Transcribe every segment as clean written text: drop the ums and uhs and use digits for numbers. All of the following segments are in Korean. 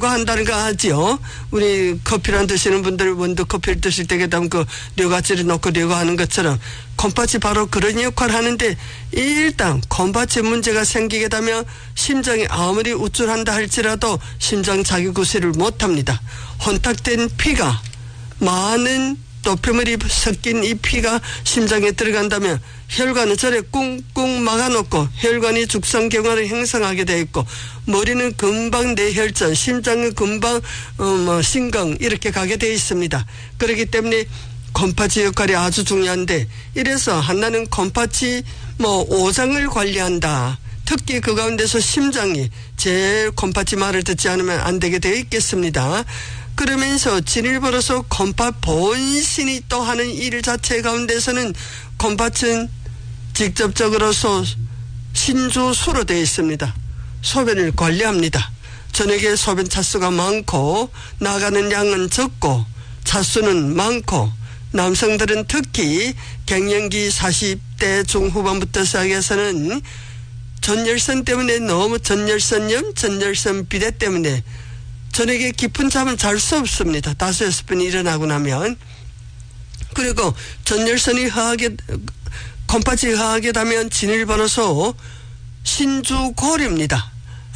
료가한다는 거 아지요? 우리 커피를 드시는 분들 원두 커피를 드실 때 그다음 그 료가찌를 넣고 료가하는 것처럼 콩팥이 바로 그런 역할을 하는데 일단 콩팥에 문제가 생기게 되면 심장이 아무리 우쭐한다 할지라도 심장 자기 구실을 못합니다. 혼탁된 피가 많은 노폐물이 섞인 이 피가 심장에 들어간다면 혈관은 저래 꽁꽁 막아놓고 혈관이 죽상경화를 형성하게 되어 있고 머리는 금방 뇌혈전, 심장은 금방 심경 이렇게 가게 되어 있습니다. 그렇기 때문에 콩팥의 역할이 아주 중요한데 이래서 한나는 콩팥이 오장을 관리한다. 특히 그 가운데서 심장이 제일 콩팥이 말을 듣지 않으면 안 되게 되어 있겠습니다. 그러면서 진을 벌어서 콩팥 본신이 또 하는 일 자체 가운데서는 콩팥은 직접적으로서 신주수로 되어 있습니다. 소변을 관리합니다. 저녁에 소변 차수가 많고 나가는 양은 적고 차수는 많고 남성들은 특히 갱년기 40대 중후반부터 시작해서는 전열선 때문에 너무 전열선염, 전열선 비대 때문에 저녁에 깊은 잠은 잘 수 없습니다. 5-6분이 일어나고 나면. 그리고 전열선이 콩팥이 허하게 되면 진을 벌어서 신주골입니다.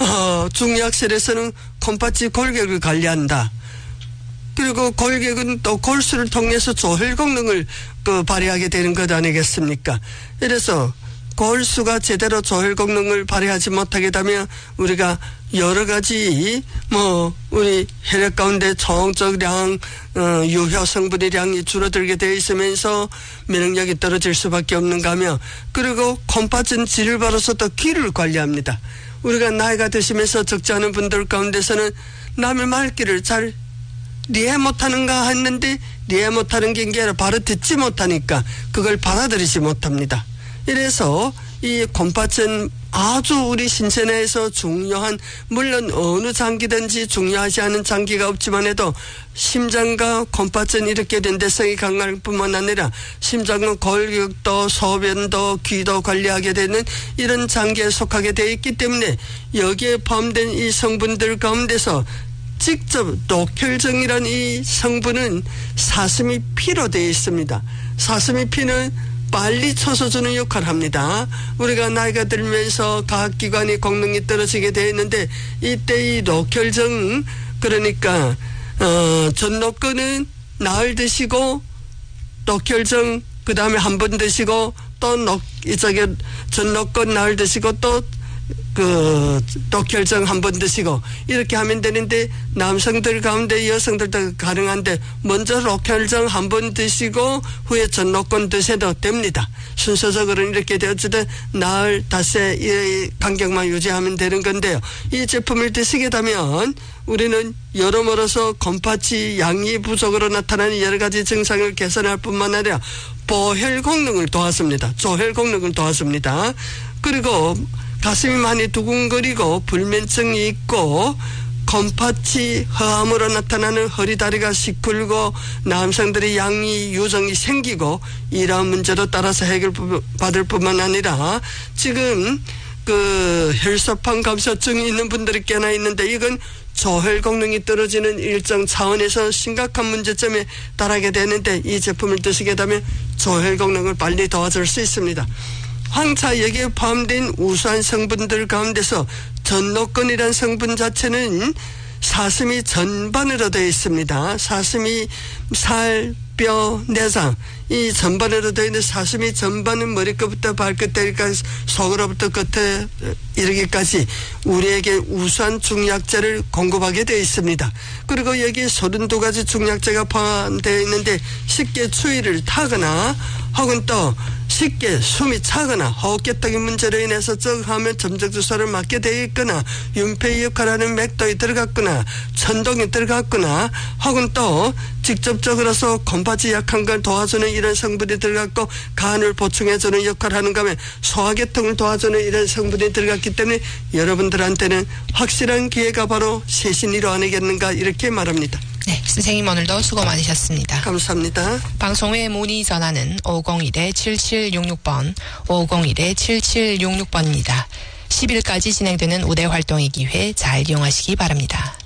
중의학설에서는 콩팥이 골격을 관리한다. 그리고 골격은 또 골수를 통해서 조혈功能을 발휘하게 되는 것 아니겠습니까? 이래서 골수가 제대로 조혈功能을 발휘하지 못하게 되면 우리가 여러 가지 우리 혈액 가운데 총적량, 유효 성분의 량이 줄어들게 되어 있으면서 면역력이 떨어질 수밖에 없는가 하며 그리고 콩팥은 질을 벌어서 또 기를 관리합니다. 우리가 나이가 드시면서 적지 않은 분들 가운데서는 남의 말귀를 잘 이해 못하는가 했는데 이해 못하는 게 아니라 바로 듣지 못하니까 그걸 받아들이지 못합니다. 이래서 이 콩팥은 아주 우리 신체 내에서 중요한 물론 어느 장기든지 중요하지 않은 장기가 없지만 해도 심장과 콩팥은 이렇게 연대성이 강할 뿐만 아니라 심장은 골격도 소변도 귀도 관리하게 되는 이런 장기에 속하게 되어 있기 때문에 여기에 포함된 이 성분들 가운데서 직접 녹혈정이라는 이 성분은 사슴이 피로 되어 있습니다. 사슴이 피는 빨리 쳐서주는 역할을 합니다. 우리가 나이가 들면서 각기관의功能이 떨어지게 되어 있는데 이때 이 녹혈정 그러니까 전녹근은 나흘 드시고 녹혈정 그 다음에 한 번 드시고 또 이쪽에 전녹근 나흘 드시고 또 녹혈정 한 번 드시고 이렇게 하면 되는데 남성들 가운데 여성들도 가능한데 먼저 녹혈정 한 번 드시고 후에 전녹근 드셔도 됩니다. 순서적으로는 이렇게 되어지든 나흘 닷새 이 간격만 유지하면 되는 건데요. 이 제품을 드시게 되면 우리는 여러모로서 콩팥이 양이 부족으로 나타나는 여러 가지 증상을 개선할 뿐만 아니라 보혈功能을 도왔습니다. 조혈功能을 도왔습니다. 그리고 가슴이 많이 두근거리고 불면증이 있고 콩팥이 허함으로 나타나는 허리다리가 시풀고 남성들의 양이 유정이 생기고 이러한 문제도 따라서 해결받을 뿐만 아니라 지금 혈소판 감소증이 있는 분들이 꽤나 있는데 이건 조혈功能이 떨어지는 일정 차원에서 심각한 문제점에 달하게 되는데 이 제품을 드시게 되면 조혈功能을 빨리 도와줄 수 있습니다. 황차 여기에 포함된 우수한 성분들 가운데서 전녹근이라는 성분 자체는 사슴이 전반으로 되어 있습니다. 사슴이 살, 뼈, 내장 이 전반으로 되어 있는 사슴이 전반은 머리끝부터 발끝까지 속으로부터 끝에 이르기까지 우리에게 우수한 중약제를 공급하게 되어 있습니다. 그리고 여기에 32가지 중약제가 포함되어 있는데 쉽게 추위를 타거나 혹은 또 쉽게 숨이 차거나 호흡기떡의 문제로 인해서 쩍하면 점적주사를 맞게 되어 있거나 윤폐 역할하는 맥도에 들어갔거나 천동이 들어갔거나 혹은 또 직접적으로서 콩팥이 약한 걸 도와주는 이런 성분이 들어갔고 간을 보충해주는 역할을 하는가 하면 소화계통을 도와주는 이런 성분이 들어갔기 때문에 여러분들한테는 확실한 기회가 바로 세신이로 아니겠는가 이렇게 말합니다. 네, 선생님 오늘도 수고 많으셨습니다. 감사합니다. 방송 후에 문의 전화는 501-7766번, 501-7766번입니다. 10일까지 진행되는 우대 활동의 기회 잘 이용하시기 바랍니다.